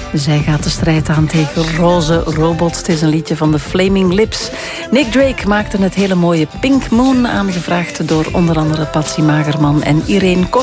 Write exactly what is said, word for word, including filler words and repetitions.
Zij gaat de strijd aan tegen Roze Robot. Het is een liedje van de Flaming Lips. Nick Drake maakte het hele mooie Pink Moon, aangevraagd door onder andere Patsy Magerman en Irene Kort.